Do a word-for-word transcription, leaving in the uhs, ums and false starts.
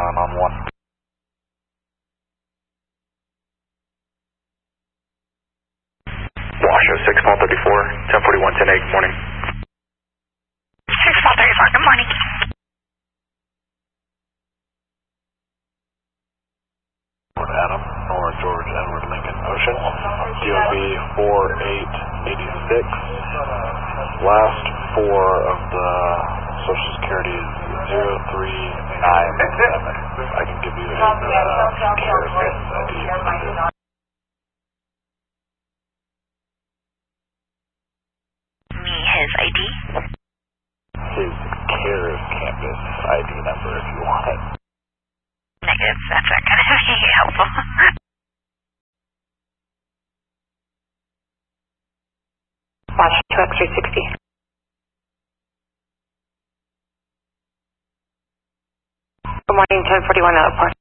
uh, on one. Washoe six one thirty-four, ten forty-one, ten eight, good morning. six one thirty-four, good morning. Adam, Nora George Edward Lincoln Ocean, D O B four eight eight six, last four of the Social Security is zero three nine seven. I can give you his uh, carrier I D. Me, his I D? His Cares Campus I D number if you want it. Negative, that's not going to be helpful. Watch two X three sixty. Good morning, ten forty-one Outport.